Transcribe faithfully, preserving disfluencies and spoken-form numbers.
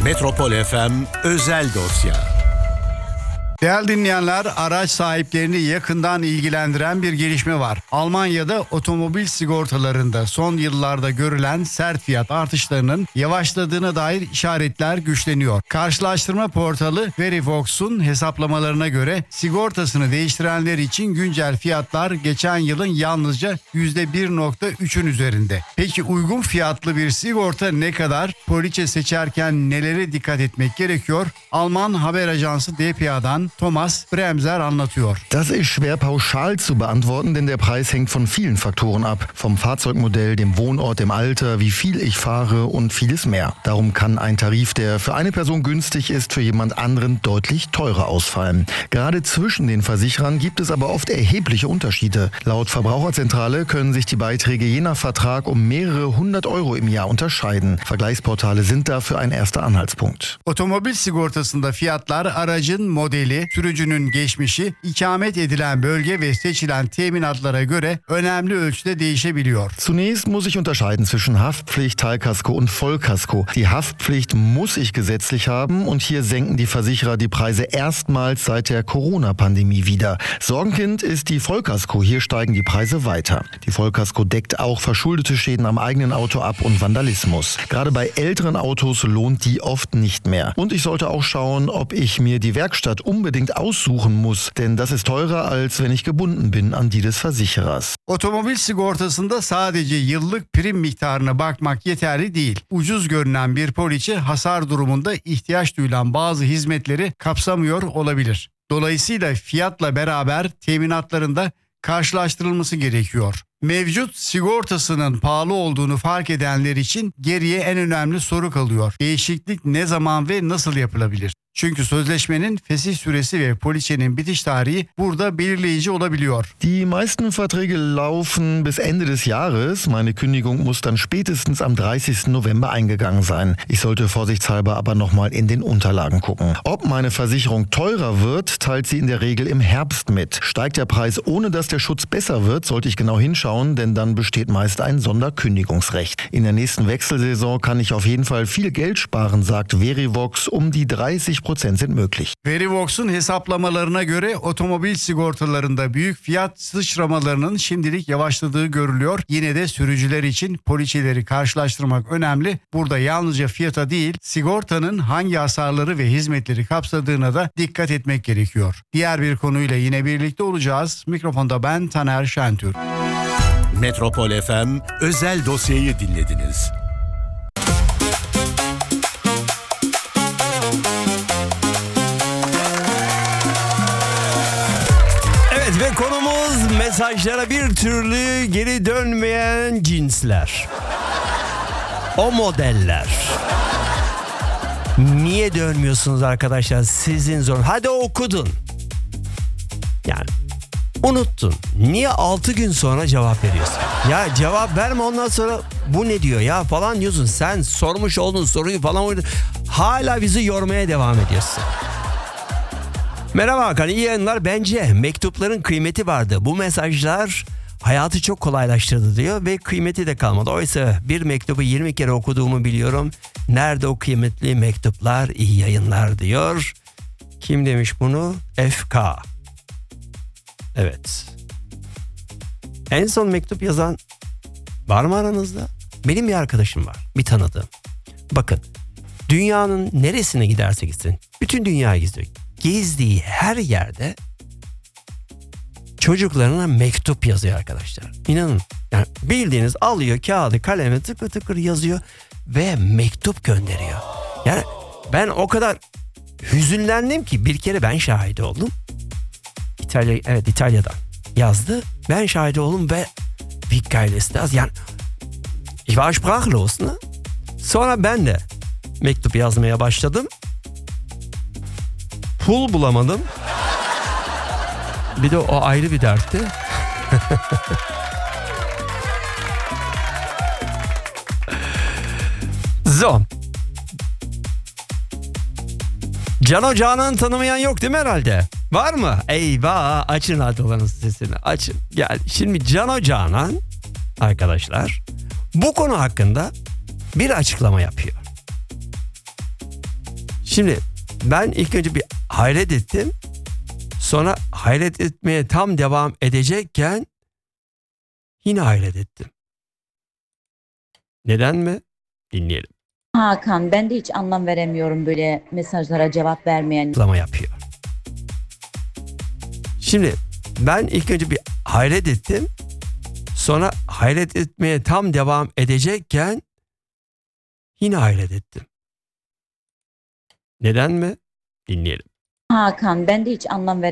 Metropol F M Özel Dosya. Değerli dinleyenler, araç sahiplerini yakından ilgilendiren bir gelişme var. Almanya'da otomobil sigortalarında son yıllarda görülen sert fiyat artışlarının yavaşladığına dair işaretler güçleniyor. Karşılaştırma portalı Verivox'un hesaplamalarına göre sigortasını değiştirenler için güncel fiyatlar geçen yılın yalnızca yüzde bir virgül üçün üzerinde. Peki uygun fiyatlı bir sigorta ne kadar? Poliçe seçerken nelere dikkat etmek gerekiyor? Alman haber ajansı D P A'dan Thomas Bremser anlatıyor. Das ist schwer pauschal zu beantworten, denn der Preis hängt von vielen Faktoren ab. Vom Fahrzeugmodell, dem Wohnort, dem Alter, wie viel ich fahre und vieles mehr. Darum kann ein Tarif, der für eine Person günstig ist, für jemand anderen deutlich teurer ausfallen. Gerade zwischen den Versicherern gibt es aber oft erhebliche Unterschiede. Laut Verbraucherzentrale können sich die Beiträge je nach Vertrag um mehrere hundert Euro im Jahr unterscheiden. Vergleichsportale sind dafür ein erster Anhaltspunkt. Otomobil sigortasında fiyatlar aracın modeli, sürücünün geçmişi, ikamet edilen bölge ve seçilen teminatlara göre önemli ölçüde değişebiliyor. Zunächst muss ich unterscheiden zwischen Haftpflicht, Teilkasko und Vollkasko. Die Haftpflicht muss ich gesetzlich haben und hier senken die Versicherer die Preise erstmals seit der Corona-Pandemie wieder. Sorgenkind ist die Vollkasko. Hier steigen die Preise weiter. Die Vollkasko deckt auch verschuldete Schäden am eigenen Auto ab und Vandalismus. Gerade bei älteren Autos lohnt die oft nicht mehr. Und ich sollte auch schauen, ob ich mir die Werkstatt unbedingt aussuchen muss, denn das ist teurer, als wenn ich gebunden bin an die des Versicherers. Otomobil sigortasında sadece yıllık prim miktarına bakmak yeterli değil. Ucuz görünen bir poliçe hasar durumunda ihtiyaç duyulan bazı hizmetleri kapsamıyor olabilir. Dolayısıyla fiyatla beraber teminatların da karşılaştırılması gerekiyor. Mevcut sigortasının pahalı olduğunu fark edenler için geriye en önemli soru kalıyor. Değişiklik ne zaman ve nasıl yapılabilir? Çünkü sözleşmenin fesih süresi ve poliçenin bitiş tarihi burada belirleyici olabiliyor. Die meisten Verträge laufen bis Ende des Jahres. Meine Kündigung muss dann spätestens am dreißigsten November eingegangen sein. Ich sollte vorsichtshalber aber nochmal in den Unterlagen gucken. Ob meine Versicherung teurer wird, teilt sie in der Regel im Herbst mit. Steigt der Preis, ohne dass der Schutz besser wird, sollte ich genau hinschauen, denn dann besteht meist ein Sonderkündigungsrecht. In der nächsten Wechselsaison kann ich auf jeden Fall viel Geld sparen, sagt Verivox. Um die dreißig Prozent sind möglich. Verivox'un hesaplamalarına göre otomobil sigortalarında büyük fiyat sıçramalarının şimdilik yavaşladığı görülüyor. Yine de sürücüler için poliçeleri karşılaştırmak önemli. Burada yalnızca fiyata değil, sigortanın hangi hasarları ve hizmetleri kapsadığına da dikkat etmek gerekiyor. Diğer bir konuyla yine birlikte olacağız. Mikrofonda ben Taner Şentürk. Metropol F M Özel Dosya'yı dinlediniz. Ve konumuz mesajlara bir türlü geri dönmeyen cinsler. O modeller. Niye dönmüyorsunuz arkadaşlar? Sizin zor. Hadi okudun. Yani unuttun. Niye altı gün sonra cevap veriyorsun? Ya cevap verme, ondan sonra bu ne diyor ya falan diyorsun. Sen sormuş olduğun soruyu falan hala bizi yormaya devam ediyorsun. Merhaba Hakan, iyi yayınlar. Bence mektupların kıymeti vardı. Bu mesajlar hayatı çok kolaylaştırdı diyor ve kıymeti de kalmadı. Oysa bir mektubu yirmi kere okuduğumu biliyorum. Nerede o kıymetli mektuplar? İyi yayınlar diyor. Kim demiş bunu? F K. Evet. En son mektup yazan var mı aranızda? Benim bir arkadaşım var, bir tanıdığım. Bakın, dünyanın neresine giderse gitsin, bütün dünya geziyor. Gezdiği her yerde çocuklarına mektup yazıyor arkadaşlar. İnanın, yani bildiğiniz alıyor kağıdı kalemi tıkır tıkır yazıyor ve mektup gönderiyor. Yani ben o kadar hüzünlendim ki bir kere ben şahit oldum. İtalya, evet İtalya'dan yazdı. Ben şahit oldum ve wie geil ist das? Yani ich war sprachlos, ne? Sonra ben de mektup yazmaya başladım. Pul bulamadım. Bir de o ayrı bir dertti. So. Cano Canan tanımayan yok değil mi herhalde? Var mı? Eyvah, açın radyoların sesini, açın. Gel. Şimdi Cano Canan arkadaşlar bu konu hakkında bir açıklama yapıyor. Şimdi ben ilk önce bir hayret ettim. Sonra hayret etmeye tam devam edecekken yine hayret ettim. Neden mi? Dinleyelim. Hakan, ben de hiç anlam veremiyorum böyle mesajlara cevap vermeyen. Zama yapıyor. Şimdi ben ilk önce bir hayret ettim. Sonra hayret etmeye tam devam edecekken yine hayret ettim. Neden mi? Dinleyelim. Hakan, ben de hiç anlam veremiyorum.